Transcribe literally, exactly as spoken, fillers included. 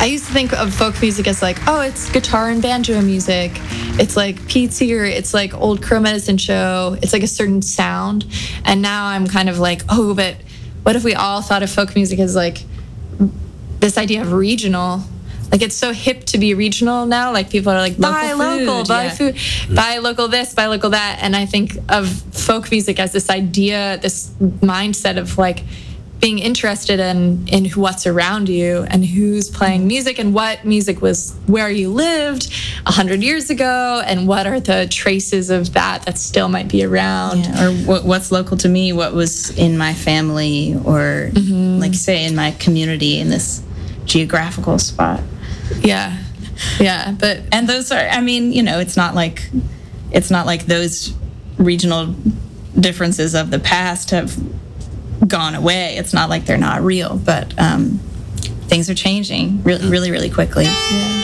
I used to think of folk music as like, oh, it's guitar and banjo music. It's like Pete Seeger. It's like old Crow Medicine Show. It's like a certain sound. And now I'm kind of like, oh, but what if we all thought of folk music as like this idea of regional? Like, it's so hip to be regional now. Like, people are like, buy local, local, food, buy yeah. food, buy local this, buy local that. And I think of folk music as this idea, this mindset of like being interested in in what's around you and who's playing music and what music was where you lived a hundred years ago, and what are the traces of that that still might be around. Yeah, or what, what's local to me, what was in my family, or mm-hmm. like say in my community in this geographical spot. Yeah, yeah, but and those are, I mean, you know, it's not like it's not like those regional differences of the past have gone away. It's not like they're not real, but um, things are changing really, really, really quickly. Yeah.